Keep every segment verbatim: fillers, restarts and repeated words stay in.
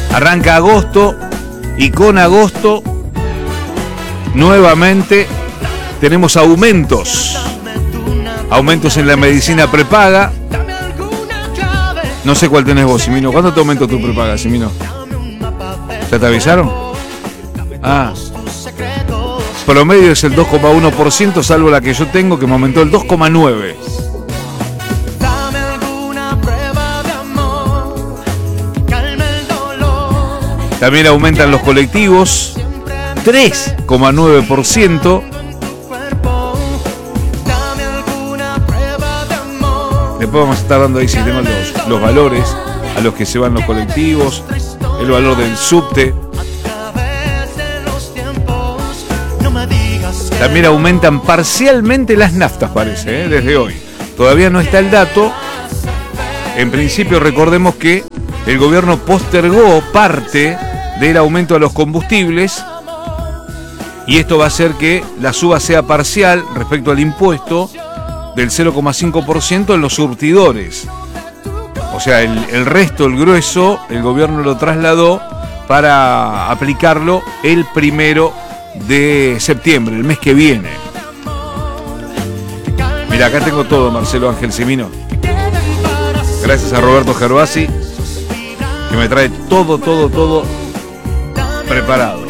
Arranca agosto y con agosto nuevamente tenemos aumentos. Aumentos en la medicina prepaga. No sé cuál tenés vos, Simino. ¿Cuánto te aumentó tu prepaga, Simino? ¿Ya te avisaron? Ah. Promedio es el dos coma uno por ciento, salvo la que yo tengo, que me aumentó el dos coma nueve por ciento. También aumentan los colectivos, tres coma nueve por ciento. Después vamos a estar dando ahí, si tengo los, los valores a los que se van los colectivos, el valor del subte. También aumentan parcialmente las naftas, parece, ¿eh? Desde hoy. Todavía no está el dato. En principio, recordemos que el gobierno postergó parte del aumento a los combustibles y esto va a hacer que la suba sea parcial respecto al impuesto del cero coma cinco por ciento en los surtidores. O sea, el, el resto, el grueso, el gobierno lo trasladó para aplicarlo el primero de septiembre, el mes que viene. Mira, acá tengo todo, Marcelo Ángel Simino. Gracias a Roberto Gervasi, que me trae todo, todo, todo preparado.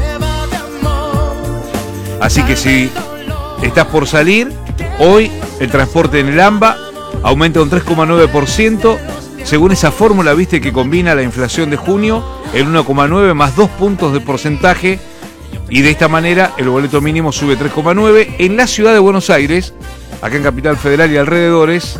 Así que si estás por salir, hoy el transporte en el AMBA aumenta un tres coma nueve por ciento. Según esa fórmula, viste, que combina la inflación de junio, el uno coma nueve más dos puntos de porcentaje. Y de esta manera el boleto mínimo sube tres coma nueve. En la ciudad de Buenos Aires, acá en Capital Federal y alrededores,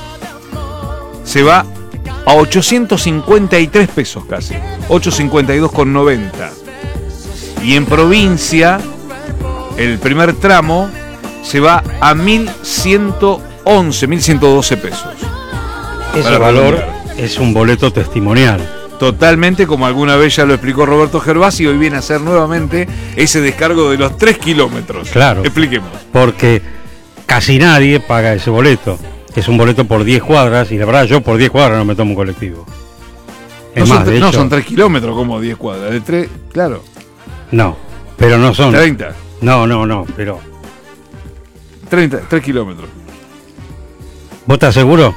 se va a ochocientos cincuenta y tres pesos casi, ochocientos cincuenta y dos con noventa. Y en provincia, el primer tramo se va a mil ciento once, mil ciento doce pesos. Ese valor es un boleto testimonial. Totalmente, como alguna vez ya lo explicó Roberto Gervasi, hoy viene a hacer nuevamente ese descargo de los tres kilómetros. Claro. Expliquemos. Porque casi nadie paga ese boleto. Es un boleto por diez cuadras y la verdad yo por diez cuadras no me tomo un colectivo. Es no, más, son, de no hecho, son tres kilómetros como diez cuadras. De tres, claro. No, pero no son. treinta. No, no, no, pero. treinta, tres kilómetros. ¿Vos estás seguro?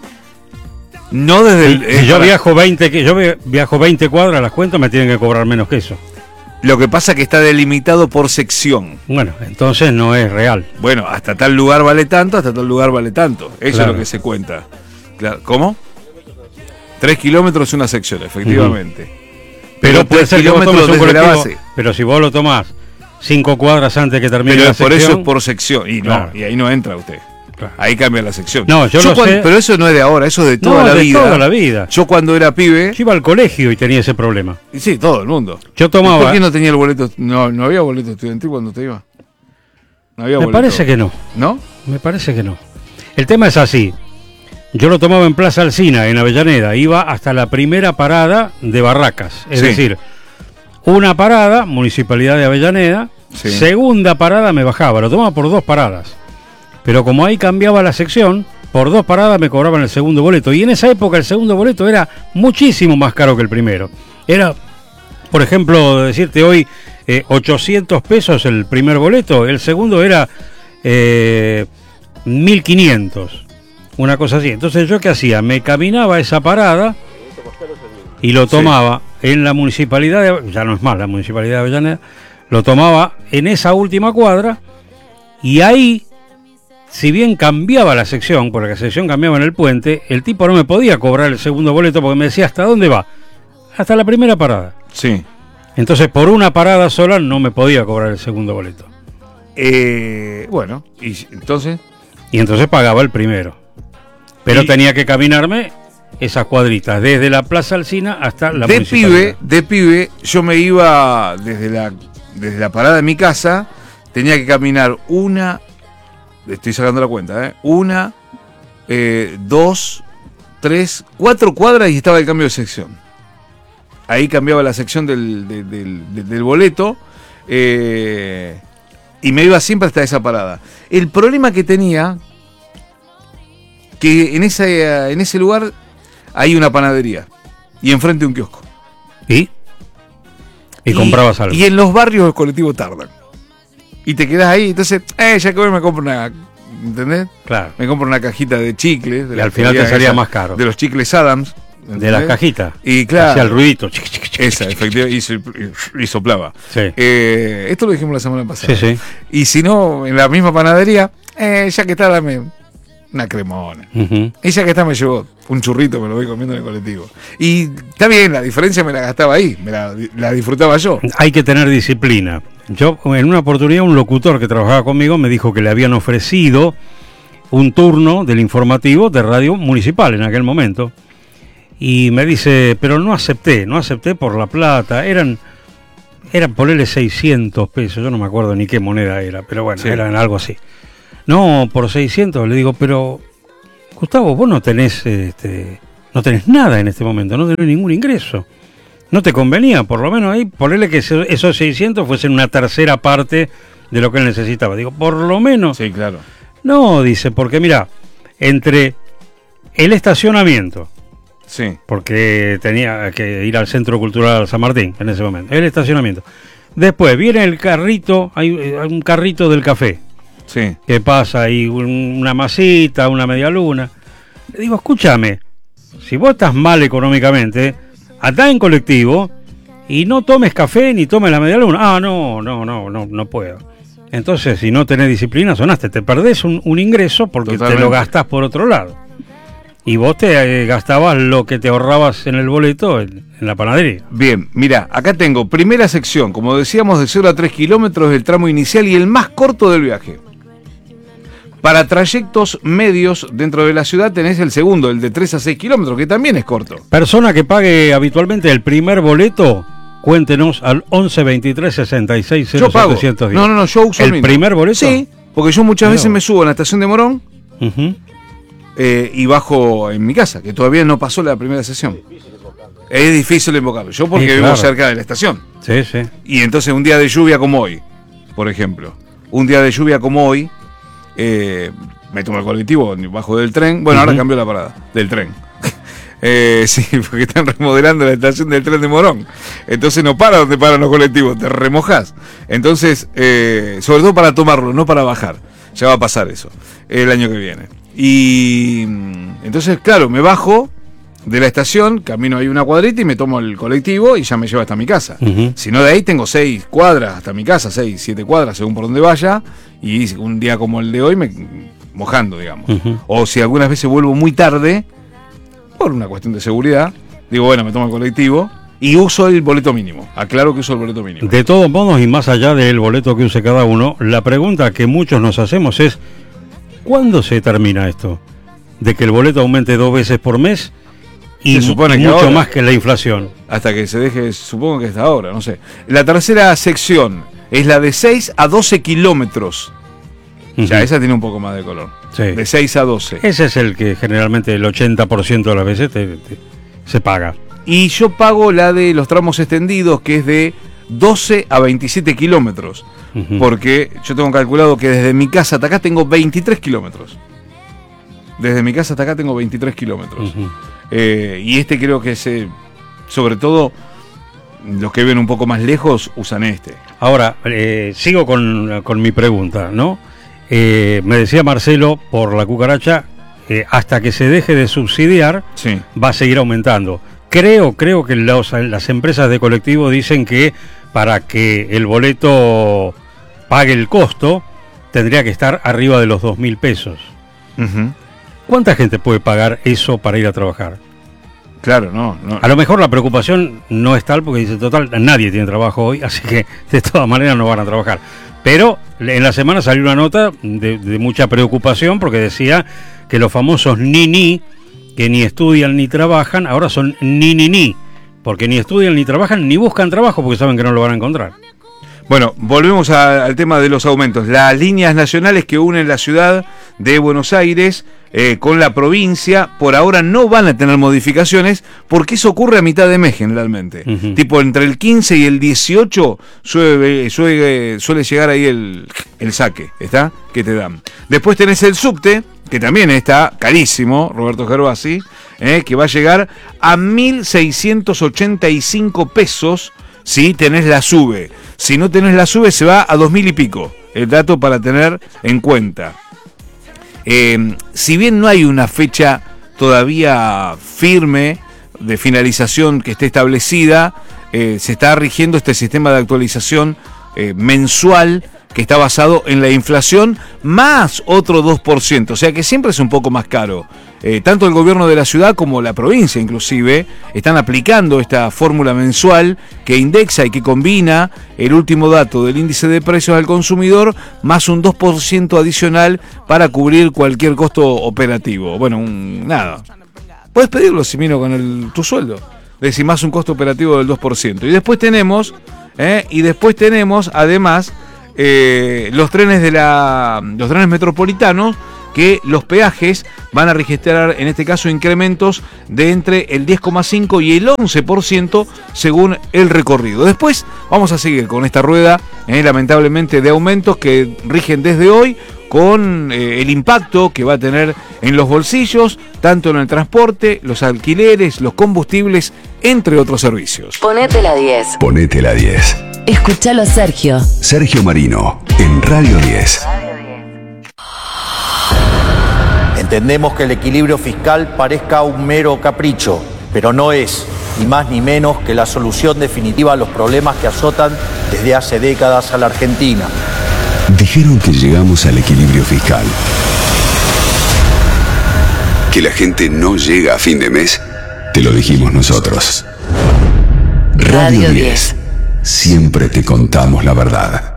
No desde el. Si, eh, si yo para... viajo veinte, que yo viajo veinte cuadras, las cuentas me tienen que cobrar menos que eso. Lo que pasa es que está delimitado por sección. Bueno, entonces no es real. Bueno, hasta tal lugar vale tanto, hasta tal lugar vale tanto. Eso Claro. es lo que se cuenta. Claro. ¿Cómo? Tres kilómetros es una sección, efectivamente. Uh-huh. Pero, pero puede ser que vos tomes un colectivo, pero si vos lo tomás cinco cuadras antes que termine pero la por sección... eso es por sección. Y Claro. no, y ahí no entra usted. Claro. Ahí cambia la sección. No, yo, yo lo cuando, sé. Pero eso no es de ahora, eso es de toda no, la de vida. toda la vida. Yo cuando era pibe... Yo iba al colegio y tenía ese problema. Y sí, todo el mundo. Yo tomaba... ¿Por qué no tenía el boleto? No, no había boleto estudiantil cuando te iba. No había Me boleto. parece que no. ¿No? Me parece que no. El tema es así. Yo lo tomaba en Plaza Alsina, en Avellaneda. Iba hasta la primera parada de Barracas. Es Sí. decir, una parada, Municipalidad de Avellaneda. Sí. Segunda parada me bajaba. Lo tomaba por dos paradas. Pero como ahí cambiaba la sección, por dos paradas me cobraban el segundo boleto. Y en esa época el segundo boleto era muchísimo más caro que el primero. Era, por ejemplo, decirte hoy eh, ochocientos pesos el primer boleto. El segundo era eh, mil quinientos. Una cosa así. Entonces yo qué hacía, me caminaba a esa parada y lo tomaba sí. en la municipalidad de, ya no es más la municipalidad de Avellaneda, lo tomaba en esa última cuadra y ahí, si bien cambiaba la sección, porque la sección cambiaba en el puente, el tipo no me podía cobrar el segundo boleto porque me decía, ¿hasta dónde va? Hasta la primera parada. Sí. Entonces por una parada sola no me podía cobrar el segundo boleto. Eh, bueno, y entonces... Y entonces pagaba el primero. Pero y... tenía que caminarme esas cuadritas, desde la Plaza Alsina hasta la de municipalidad. Pibe, de pibe, yo me iba desde la, desde la parada de mi casa, tenía que caminar una, estoy sacando la cuenta, ¿eh? una, eh, dos, tres, cuatro cuadras y estaba el cambio de sección. Ahí cambiaba la sección del, del, del, del boleto eh, y me iba siempre hasta esa parada. El problema que tenía, que en ese, en ese lugar hay una panadería y enfrente un kiosco. ¿Y? Y, y comprabas algo. Y en los barrios los colectivos tardan. Y te quedás ahí, entonces, eh, ya que hoy me compro una, ¿entendés? Claro. Me compro una cajita de chicles. De y al final te salía más caro. De los chicles Adams. ¿entendés? De las cajitas. Y claro. Hacía el ruidito. Esa, efectivamente, y, so, y soplaba. Sí. Eh, esto lo dijimos la semana pasada. Sí, sí. Y si no, en la misma panadería, eh, ya que está, dame una cremona. Uh-huh. Y ya que está, me llevó un churrito, me lo voy comiendo en el colectivo. Y está bien, la diferencia me la gastaba ahí, me la, la disfrutaba yo. Hay que tener disciplina. Yo, en una oportunidad, un locutor que trabajaba conmigo me dijo que le habían ofrecido un turno del informativo de radio municipal en aquel momento. Y me dice, pero no acepté, no acepté por la plata. Eran, eran ponerle seiscientos pesos, yo no me acuerdo ni qué moneda era, pero bueno, sí. Eran algo así. No, por seiscientos, le digo, pero Gustavo, vos no tenés, este, no tenés nada en este momento, no tenés ningún ingreso. No te convenía, por lo menos ahí, ponerle que esos seiscientos fuesen una tercera parte de lo que él necesitaba. Digo, por lo menos. Sí, claro. No, dice, porque mira, entre el estacionamiento, sí, porque tenía que ir al Centro Cultural San Martín en ese momento, el estacionamiento. Después viene el carrito, hay un carrito del café. Sí. ¿Qué pasa? Hay una masita, una media luna. Le digo, escúchame, si vos estás mal económicamente, andá en colectivo y no tomes café ni tomes la media luna. Ah, no, no, no, no, no puedo. Entonces, si no tenés disciplina, sonaste, te perdés un, un ingreso porque Totalmente. Te lo gastás por otro lado. Y vos te eh, gastabas lo que te ahorrabas en el boleto en, en la panadería. Bien, mira, acá tengo primera sección, como decíamos, de cero a tres kilómetros del tramo inicial y el más corto del viaje. Para trayectos medios dentro de la ciudad tenés el segundo, el de tres a seis kilómetros, que también es corto. Persona que pague habitualmente el primer boleto, cuéntenos al once veintitrés sesenta y seis cero setecientos diez. No, no, no, yo uso el, el mismo. primer boleto. Sí, porque yo muchas Pero... veces me subo a la estación de Morón uh-huh. eh, y bajo en mi casa, que todavía no pasó la primera sesión. Es difícil invocarlo. Yo porque sí, vivo claro. cerca de la estación. Sí, sí. Y entonces un día de lluvia como hoy, por ejemplo, un día de lluvia como hoy, Eh, me tomo el colectivo bajo del tren. Bueno, uh-huh. ahora cambió la parada del tren. eh, sí, porque están remodelando la estación del tren de Morón. Entonces no para donde paran los colectivos, te remojás. Entonces, eh, sobre todo para tomarlo, no para bajar. Ya va a pasar eso el año que viene. Y entonces, claro, me bajo de la estación, camino ahí una cuadrita y me tomo el colectivo y ya me lleva hasta mi casa. Uh-huh. Si no, de ahí tengo seis cuadras hasta mi casa, seis, siete cuadras, según por donde vaya, y un día como el de hoy me mojando, digamos. Uh-huh. O si algunas veces vuelvo muy tarde, por una cuestión de seguridad, digo, bueno, me tomo el colectivo y uso el boleto mínimo. Aclaro que uso el boleto mínimo. De todos modos, y más allá del boleto que use cada uno, la pregunta que muchos nos hacemos es, ¿cuándo se termina esto? De que el boleto aumente dos veces por mes y se supone mucho que ahora, más que la inflación. Hasta que se deje, supongo que hasta ahora, no sé. La tercera sección es la de seis a doce kilómetros. Uh-huh. Ya, esa tiene un poco más de color. Sí. De seis a doce. Ese es el que generalmente el ochenta por ciento de las veces te, te, se paga. Y yo pago la de los tramos extendidos, que es de doce a veintisiete kilómetros. Uh-huh. Porque yo tengo calculado que desde mi casa hasta acá tengo veintitrés kilómetros. Desde mi casa hasta acá tengo veintitrés kilómetros. Uh-huh. Eh, y este creo que es, eh, sobre todo, los que viven un poco más lejos usan este. Ahora, eh, sigo con, con mi pregunta, ¿no? Eh, me decía Marcelo, por la cucaracha, eh, hasta que se deje de subsidiar, sí. va a seguir aumentando. Creo, creo que los, las empresas de colectivo dicen que para que el boleto pague el costo, tendría que estar arriba de los dos mil pesos. Uh-huh. ¿Cuánta gente puede pagar eso para ir a trabajar? Claro, no, no. A lo mejor la preocupación no es tal porque dice, total, nadie tiene trabajo hoy, así que de todas maneras no van a trabajar. Pero en la semana salió una nota de, de mucha preocupación porque decía que los famosos ni-ni, que ni estudian ni trabajan, ahora son ni-ni-ni, porque ni estudian ni trabajan ni buscan trabajo porque saben que no lo van a encontrar. Bueno, volvemos a, al tema de los aumentos. Las líneas nacionales que unen la ciudad de Buenos Aires eh, con la provincia, por ahora no van a tener modificaciones, porque eso ocurre a mitad de mes generalmente. Uh-huh. Tipo, entre el quince y el dieciocho suele, suele, suele llegar ahí el, el saque, ¿está? Que te dan. Después tenés el subte, que también está carísimo, Roberto Gervasi, eh, que va a llegar a mil seiscientos ochenta y cinco pesos si tenés la SUBE. Si no tenés la SUBE se va a dos mil y pico. El dato para tener en cuenta. Eh, si bien no hay una fecha todavía firme de finalización que esté establecida, eh, se está rigiendo este sistema de actualización eh, mensual que está basado en la inflación más otro dos por ciento, o sea que siempre es un poco más caro. Eh, tanto el gobierno de la ciudad como la provincia inclusive están aplicando esta fórmula mensual que indexa y que combina el último dato del índice de precios al consumidor más un dos por ciento adicional para cubrir cualquier costo operativo. Bueno, un, nada. Puedes pedirlo, Simino, con el, tu sueldo. Decir más un costo operativo del dos por ciento. Y después tenemos, eh, y después tenemos además eh, los trenes de la, los trenes metropolitanos, que los peajes van a registrar en este caso incrementos de entre el diez coma cinco y el once por ciento según el recorrido. Después vamos a seguir con esta rueda, eh, lamentablemente, de aumentos que rigen desde hoy, con eh, el impacto que va a tener en los bolsillos, tanto en el transporte, los alquileres, los combustibles, entre otros servicios. Ponete la diez. Ponete la diez. Escuchalo a Sergio. Sergio Marino, en Radio diez. Entendemos que el equilibrio fiscal parezca un mero capricho, pero no es, ni más ni menos, que la solución definitiva a los problemas que azotan desde hace décadas a la Argentina. Dijeron que llegamos al equilibrio fiscal. Que la gente no llega a fin de mes, te lo dijimos nosotros. Radio diez. Siempre te contamos la verdad.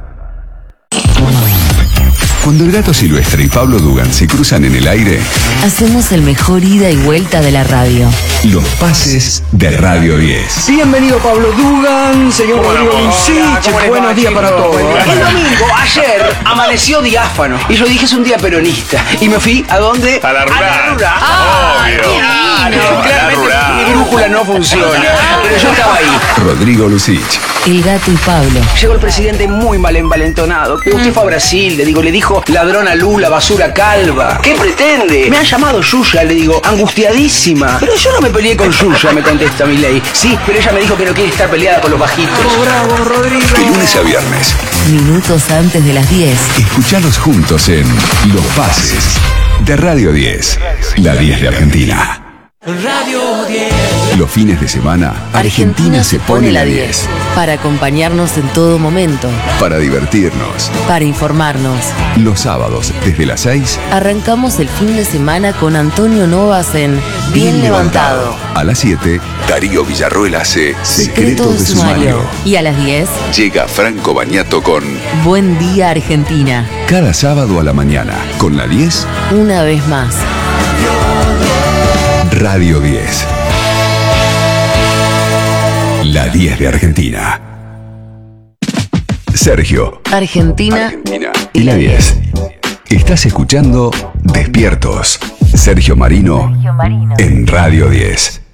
Cuando el Gato Silvestre y Pablo Dugan se cruzan en el aire, hacemos el mejor ida y vuelta de la radio. Los pases de Radio diez. Bienvenido Pablo Dugan, señor Rodrigo Lucich, buenos días para todos. El domingo, ayer, amaneció diáfano y yo dije es un día peronista. Y me fui, ¿a dónde? A la rural. A la rural. Ah, obvio. no, Claramente mi brújula no funciona, pero yo estaba ahí. Rodrigo Lucich. El Gato y Pablo. Llegó el presidente muy mal envalentonado. Usted fue a Brasil, le digo, le dijo ladrona Lula, basura calva. ¿Qué pretende? Me han llamado Yuya, le digo, angustiadísima. Pero yo no me peleé con Yuya, me contesta Milei. Sí, pero ella me dijo que no quiere estar peleada con los bajitos. Oh, bravo, Rodrigo. De lunes a viernes. Minutos antes de las diez. Escuchalos juntos en Los Pases de Radio diez. La diez de Argentina. Radio diez. Los fines de semana, Argentina se pone la diez. Para acompañarnos en todo momento. Para divertirnos. Para informarnos. Los sábados, desde las seis, arrancamos el fin de semana con Antonio Novas en Bien, Bien levantado. levantado. A las siete, Darío Villarroel hace Secretos de Sumario. Y a las diez, llega Franco Bañato con Buen Día Argentina. Cada sábado a la mañana, con la diez, una vez más. Radio diez. La diez de Argentina. Sergio. Argentina. Argentina. Y la diez. Estás escuchando Despiertos. Sergio Marino. En Radio diez.